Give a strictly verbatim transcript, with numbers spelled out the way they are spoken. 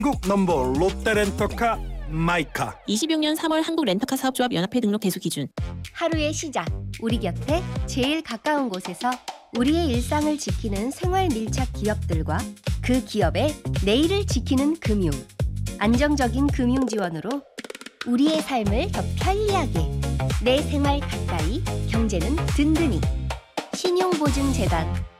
한국 넘버 롯데렌터카 마이카. 이십육 년 삼월 한국 렌터카 사업조합 연합회 등록 대수 기준. 하루의 시작, 우리 곁에 제일 가까운 곳에서 우리의 일상을 지키는 생활 밀착 기업들과 그 기업의 내일을 지키는 금융. 안정적인 금융 지원으로 우리의 삶을 더 편리하게. 내 생활 가까이, 경제는 든든히. 신용보증재단